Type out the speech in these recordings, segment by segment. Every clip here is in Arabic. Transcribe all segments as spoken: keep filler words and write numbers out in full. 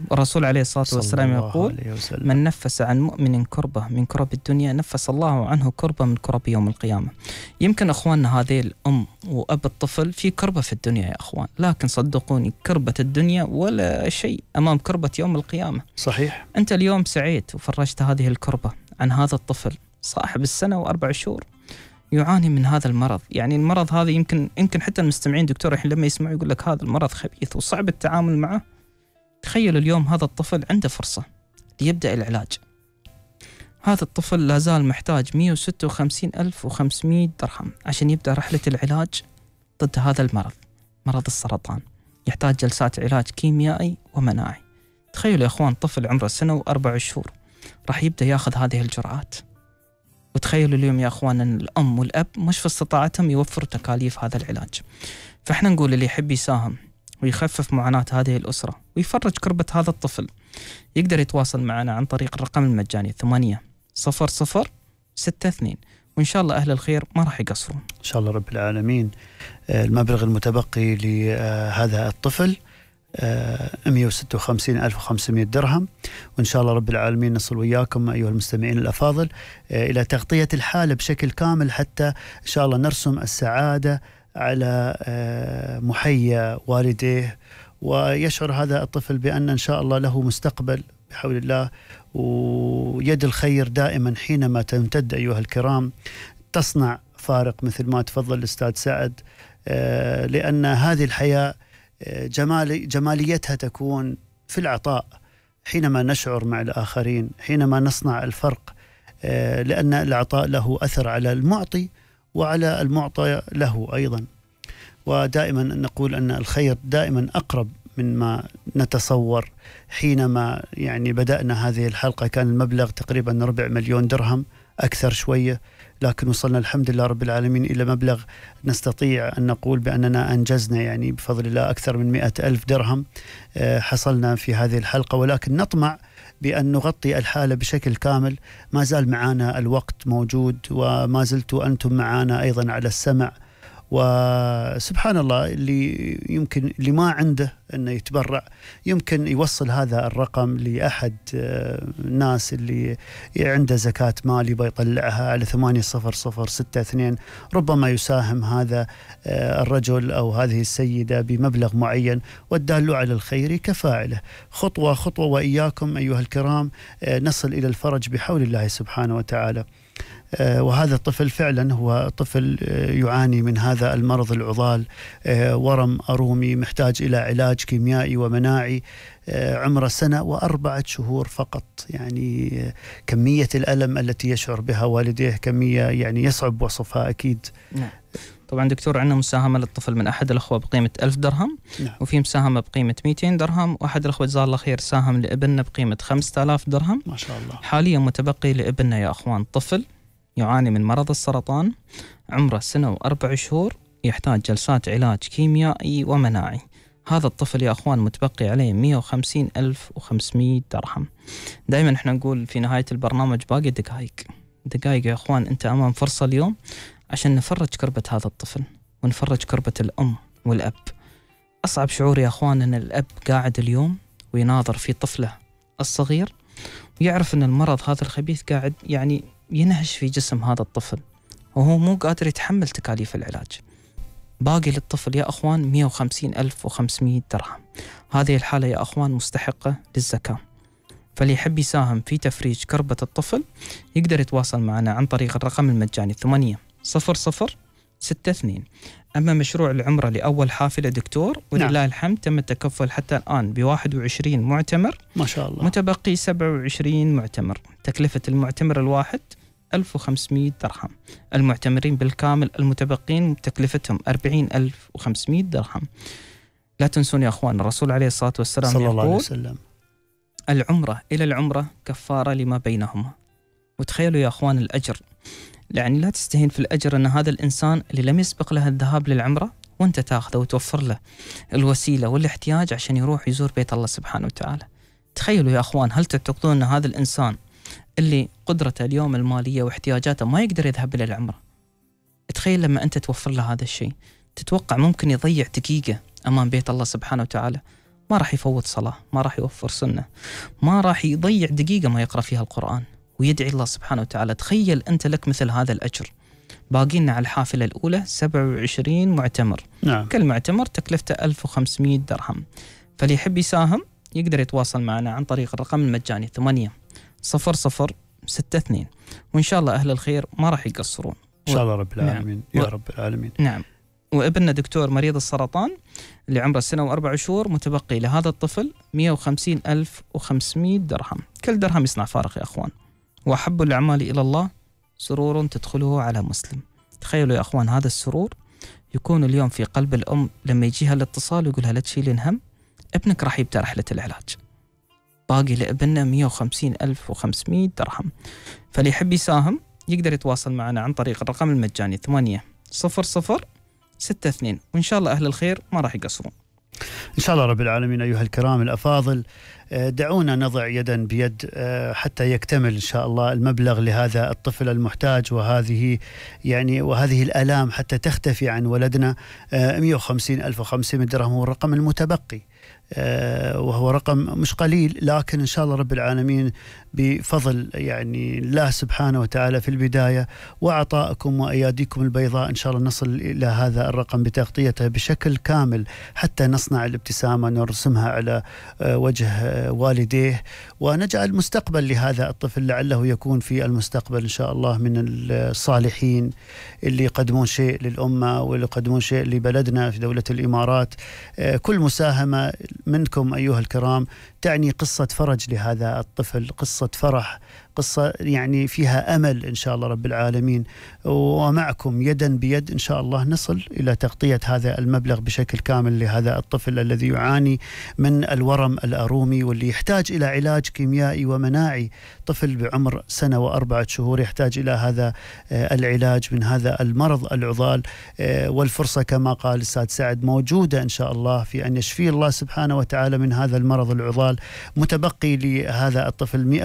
الرسول عليه الصلاة والسلام يقول: من نفس عن مؤمن كربة من كرب الدنيا نفس الله عنه كربة من كرب يوم القيامة. يمكن أخواننا هذه الأم وأب الطفل في كربة في الدنيا يا أخوان، لكن صدقوني كربة الدنيا ولا شيء أمام كربة يوم القيامة. صحيح. أنت اليوم سعيت وفرجت هذه الكربة عن هذا الطفل صاحب السنة وأربع شهور يعاني من هذا المرض. يعني المرض هذا يمكن يمكن حتى المستمعين دكتور الحين لما يسمعوا يقول لك هذا المرض خبيث وصعب التعامل معه. تخيل اليوم هذا الطفل عنده فرصة ليبدأ العلاج. هذا الطفل لا زال محتاج مئة وستة وخمسين ألف وخمسمئة درهم عشان يبدأ رحلة العلاج ضد هذا المرض، مرض السرطان. يحتاج جلسات علاج كيميائي ومناعي. تخيلوا يا أخوان طفل عمره سنة وأربع شهور راح يبدأ ياخذ هذه الجرعات. وتخيلوا اليوم يا أخوان أن الأم والأب مش في استطاعتهم يوفروا تكاليف هذا العلاج. فإحنا نقول اللي يحب يساهم ويخفف معاناة هذه الأسرة ويفرج كربة هذا الطفل يقدر يتواصل معنا عن طريق الرقم المجاني ثمانية صفر صفر ستة اثنين، وإن شاء الله أهل الخير ما راح يقصرون إن شاء الله رب العالمين. المبلغ المتبقي لهذا الطفل مئة وستة وخمسين ألف وخمسمئة درهم، وإن شاء الله رب العالمين نصل وياكم أيها المستمعين الأفاضل إلى تغطية الحالة بشكل كامل، حتى إن شاء الله نرسم السعادة على محيا والديه، ويشعر هذا الطفل بأن إن شاء الله له مستقبل بحول الله. ويد الخير دائما حينما تمتد أيها الكرام تصنع فارق مثل ما تفضل الأستاذ سعد، لأن هذه الحياة جمال جماليتها تكون في العطاء، حينما نشعر مع الآخرين، حينما نصنع الفرق، لأن العطاء له أثر على المعطي وعلى المعطى له أيضا. ودائما نقول أن الخير دائما أقرب من ما نتصور. حينما يعني بدأنا هذه الحلقة كان المبلغ تقريبا ربع مليون درهم، أكثر شوية، لكن وصلنا الحمد لله رب العالمين إلى مبلغ نستطيع أن نقول بأننا أنجزنا يعني بفضل الله أكثر من مئة ألف درهم حصلنا في هذه الحلقة، ولكن نطمع بأن نغطي الحالة بشكل كامل. ما زال معنا الوقت موجود، وما زلتوا أنتم معنا أيضا على السمع. وسبحان الله اللي يمكن اللي ما عنده أنه يتبرع يمكن يوصل هذا الرقم لأحد الناس اللي عنده زكاة مال يبغى يطلعها على ثمانية صفر صفر ستة اثنين. ربما يساهم هذا الرجل أو هذه السيدة بمبلغ معين، والدال على الخير كفاعله. خطوة خطوة وإياكم أيها الكرام نصل إلى الفرج بحول الله سبحانه وتعالى. وهذا الطفل فعلا هو طفل يعاني من هذا المرض العضال، ورم أرومي، محتاج إلى علاج كيميائي ومناعي، عمره سنة وأربعة شهور فقط. يعني كمية الألم التي يشعر بها والديه كمية يعني يصعب وصفها أكيد. نعم. طبعا دكتور عندنا مساهمة للطفل من أحد الأخوة بقيمة ألف درهم. نعم. وفي مساهمة بقيمة مئتين درهم، وأحد الأخوة جزاه الله خير ساهم لابننا بقيمة خمسة آلاف درهم. ما شاء الله. حاليا متبقي لابننا يا أخوان طفل يعاني من مرض السرطان، عمره سنة وأربع شهور، يحتاج جلسات علاج كيميائي ومناعي. هذا الطفل يا أخوان متبقي عليه مئة وخمسين ألف وخمسمئة درهم. دائما احنا نقول في نهاية البرنامج باقي دقائق دقائق يا أخوان، أنت أمام فرصة اليوم عشان نفرج كربة هذا الطفل ونفرج كربة الأم والأب. أصعب شعور يا أخوان أن الأب قاعد اليوم ويناظر في طفله الصغير ويعرف أن المرض هذا الخبيث قاعد يعني ينهش في جسم هذا الطفل، وهو مو قادر يتحمل تكاليف العلاج. باقي للطفل يا أخوان مئة وخمسين ألف وخمسمئة درهم. هذه الحالة يا أخوان مستحقة للزكاة، فاللي يحب يساهم في تفريج كربة الطفل يقدر يتواصل معنا عن طريق الرقم المجاني ثمانية صفر صفر ستة اثنين. أما مشروع العمرة لأول حافلة دكتور ولله نعم. الحمد تم التكفل حتى الآن بواحد وعشرين معتمر ما شاء الله، متبقي سبعة وعشرين معتمر. تكلفة المعتمر الواحد ألف وخمسمئة درهم، المعتمرين بالكامل المتبقين تكلفتهم أربعين ألف وخمسمئة درهم. لا تنسون يا أخوان الرسول عليه الصلاة والسلام صلى يقول الله عليه وسلم العمرة إلى العمرة كفارة لما بينهما. وتخيلوا يا أخوان الأجر، يعني لا تستهين في الأجر أن هذا الإنسان اللي لم يسبق له الذهاب للعمرة وانت تاخذه وتوفر له الوسيلة والاحتياج عشان يروح يزور بيت الله سبحانه وتعالى. تخيلوا يا أخوان، هل تعتقدون أن هذا الإنسان اللي قدرته اليوم المالية واحتياجاته ما يقدر يذهب إلى العمرة، تخيل لما أنت توفر له هذا الشيء، تتوقع ممكن يضيع دقيقة أمام بيت الله سبحانه وتعالى؟ ما راح يفوت صلاة، ما راح يوفر سنة، ما راح يضيع دقيقة ما يقرأ فيها القرآن ويدعي الله سبحانه وتعالى. تخيل أنت لك مثل هذا الأجر. باقينا على الحافلة الأولى سبعة وعشرين معتمر. نعم. كل معتمر تكلفته ألف وخمسمائة درهم. فاللي يحب يساهم يقدر يتواصل معنا عن طريق الرقم المجاني ثمانية صفر صفر ستة اثنين، وإن شاء الله أهل الخير ما راح يقصرون إن شاء الله رب العالمين. نعم. يا رب العالمين. نعم. وابننا دكتور مريض السرطان اللي عمره سنة وأربع شهور متبقي لهذا الطفل مئة وخمسين ألف وخمسمائة درهم. كل درهم يصنع فارق يا أخوان. وأحب الأعمال إلى الله سرور تدخله على مسلم. تخيلوا يا أخوان هذا السرور يكون اليوم في قلب الأم لما يجيها الاتصال ويقولها لا تشيلين هم، ابنك راح يبدأ رحلة العلاج. باقي لابننا مئة وخمسين ألف وخمسمائة درهم. فاللي يحب يساهم يقدر يتواصل معنا عن طريق الرقم المجاني ثمانية صفر صفر ستة اثنين، وإن شاء الله أهل الخير ما راح يقصرون إن شاء الله رب العالمين. أيها الكرام الأفاضل، دعونا نضع يدا بيد حتى يكتمل إن شاء الله المبلغ لهذا الطفل المحتاج، وهذه يعني وهذه الآلام حتى تختفي عن ولدنا. مئة وخمسين ألف وخمسمائة درهم هو الرقم المتبقي، وهو رقم مش قليل، لكن إن شاء الله رب العالمين بفضل يعني الله سبحانه وتعالى في البداية وعطائكم وأياديكم البيضاء إن شاء الله نصل إلى هذا الرقم بتغطيته بشكل كامل، حتى نصنع الابتسامة نرسمها على وجه والديه، ونجعل مستقبل لهذا الطفل لعله يكون في المستقبل إن شاء الله من الصالحين اللي يقدمون شيء للأمة واللي يقدمون شيء لبلدنا في دولة الإمارات. كل مساهمة منكم أيها الكرام تعني قصة فرج لهذا الطفل، قصة فرح، قصة يعني فيها أمل إن شاء الله رب العالمين. ومعكم يدا بيد إن شاء الله نصل إلى تغطية هذا المبلغ بشكل كامل لهذا الطفل الذي يعاني من الورم الأرومي واللي يحتاج إلى علاج كيميائي ومناعي. طفل بعمر سنة وأربعة شهور يحتاج إلى هذا العلاج من هذا المرض العضال، والفرصة كما قال الأستاذ سعد موجودة إن شاء الله في أن يشفي الله سبحانه وتعالى من هذا المرض العضال. متبقي لهذا الطفل مئة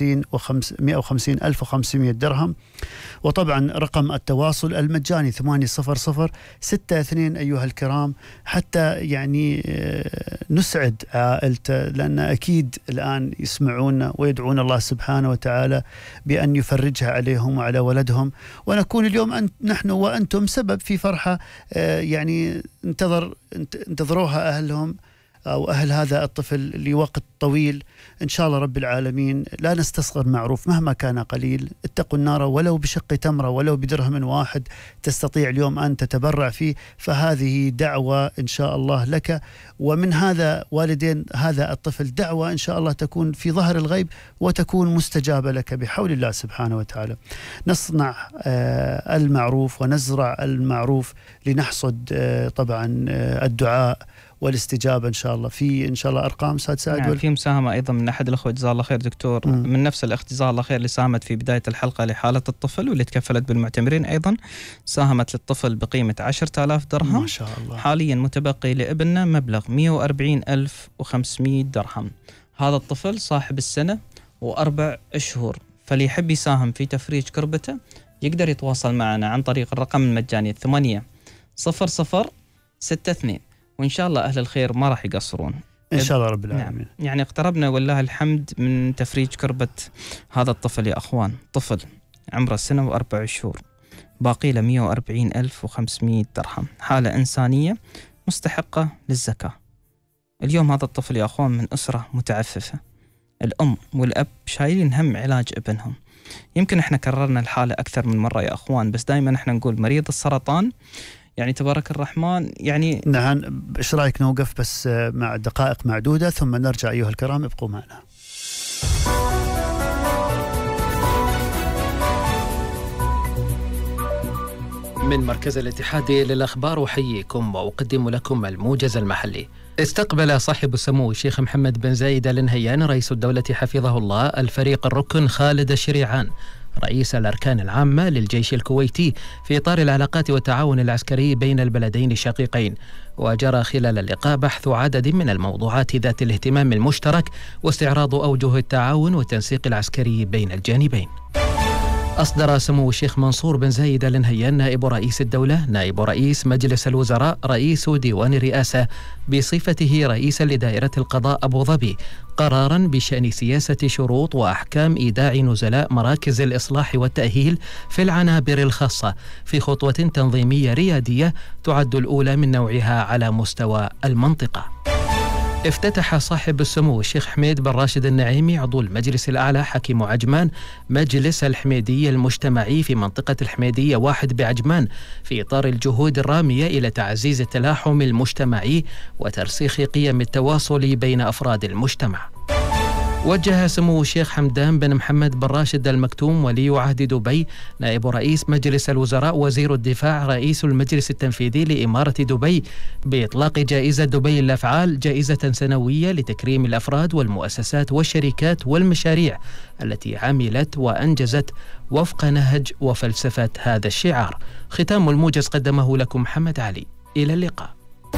وخمسين ألف وخمسمائة درهم. وطبعا رقم التواصل المجاني ثمانية صفر صفر ستة اثنين أيها الكرام، حتى يعني نسعد عائلته، لأن أكيد الآن يسمعون ويدعون الله سبحانه وتعالى بأن يفرجها عليهم وعلى ولدهم، ونكون اليوم أن نحن وأنتم سبب في فرحة يعني انتظر انتظروها أهلهم أو أهل هذا الطفل لوقت طويل إن شاء الله رب العالمين. لا نستصغر معروف مهما كان قليل. اتقوا النار ولو بشق تمرة ولو بدرهم واحد تستطيع اليوم أن تتبرع فيه، فهذه دعوة إن شاء الله لك ومن هذا والدين هذا الطفل، دعوة إن شاء الله تكون في ظهر الغيب وتكون مستجابة لك بحول الله سبحانه وتعالى. نصنع المعروف ونزرع المعروف لنحصد طبعا الدعاء والاستجابة إن شاء الله. في إن شاء الله أرقام أستاذ سعد؟ يعني في مساهمة أيضا من أحد الأخوة جزاه الله خير دكتور، م. من نفس الأخت جزاه الله خير اللي ساهمت في بداية الحلقة لحالة الطفل واللي تكفلت بالمعتمرين، أيضا ساهمت للطفل بقيمة عشرة آلاف درهم. ما شاء الله. حاليا متبقي لابننا مبلغ مئة وأربعين ألف وخمسمائة درهم. هذا الطفل صاحب السنة وأربع أشهر، فاللي يحب يساهم في تفريج كربته يقدر يتواصل معنا عن طريق الرقم المجاني ثمانية صفر صفر ستة اثنين، وإن شاء الله أهل الخير ما راح يقصرون إن شاء الله رب العالمين. نعم. يعني اقتربنا والله الحمد من تفريج كربة هذا الطفل يا أخوان. طفل عمره سنة وأربع شهور باقي له مئة وأربعين ألف وخمسمائة درهم، حالة إنسانية مستحقة للزكاة. اليوم هذا الطفل يا أخوان من أسرة متعففة، الأم والأب شايلين هم علاج ابنهم. يمكن احنا كررنا الحالة أكثر من مرة يا أخوان، بس دائما احنا نقول مريض السرطان يعني تبارك الرحمن يعني نعم. ايش رايك نوقف بس مع دقائق معدودة ثم نرجع أيها الكرام، ابقوا معنا. من مركز الاتحاد للأخبار أحييكم وأقدم لكم الموجز المحلي. استقبل صاحب السمو الشيخ محمد بن زايد آل نهيان رئيس الدولة حفظه الله الفريق الركن خالد الشريعان رئيس الأركان العامة للجيش الكويتي في إطار العلاقات والتعاون العسكري بين البلدين الشقيقين. وجرى خلال اللقاء بحث عدد من الموضوعات ذات الاهتمام المشترك واستعراض أوجه التعاون والتنسيق العسكري بين الجانبين. أصدر سمو الشيخ منصور بن زايد آل نهيان نائب رئيس الدولة، نائب رئيس مجلس الوزراء، رئيس ديوان الرئاسة بصفته رئيسا لدائرة القضاء أبو ظبي قرارا بشأن سياسة شروط وأحكام إيداع نزلاء مراكز الإصلاح والتأهيل في العنابر الخاصة في خطوة تنظيمية ريادية تعد الأولى من نوعها على مستوى المنطقة. افتتح صاحب السمو الشيخ حميد بن راشد النعيمي عضو المجلس الأعلى حكيم عجمان مجلس الحميدية المجتمعي في منطقة الحميدية واحد بعجمان في إطار الجهود الرامية إلى تعزيز التلاحم المجتمعي وترسيخ قيم التواصل بين أفراد المجتمع. وجه سمو الشيخ حمدان بن محمد بن راشد المكتوم ولي عهد دبي نائب رئيس مجلس الوزراء وزير الدفاع رئيس المجلس التنفيذي لإمارة دبي بإطلاق جائزة دبي للأفعال، جائزة سنوية لتكريم الأفراد والمؤسسات والشركات والمشاريع التي عملت وأنجزت وفق نهج وفلسفة هذا الشعار. ختام الموجز قدمه لكم محمد علي. إلى اللقاء.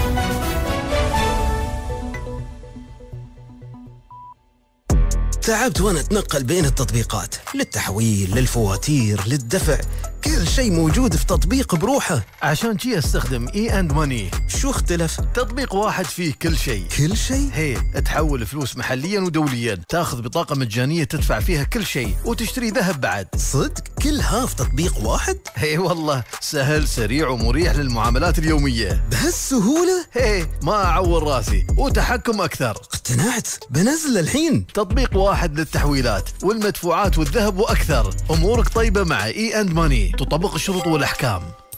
تعبت وانا اتنقل بين التطبيقات، للتحويل، للفواتير، للدفع، كل شيء موجود في تطبيق بروحه. عشان جي استخدم اي اند ماني. شو اختلف؟ تطبيق واحد فيه كل شيء. كل شيء؟ هي تحول فلوس محليا ودوليا، تاخذ بطاقة مجانية تدفع فيها كل شيء، وتشتري ذهب بعد. صدق؟ كل ها في تطبيق واحد؟ هي والله سهل، سريع ومريح للمعاملات اليومية. بهالسهولة؟ هي ما اعور راسي وتحكم اكثر. اقتنعت، بنزل الحين. تطبيق واحد للتحويلات والمدفوعات والذهب واكثر. امورك طيبة مع اي اند ماني، تطبق الشروط والاحكام.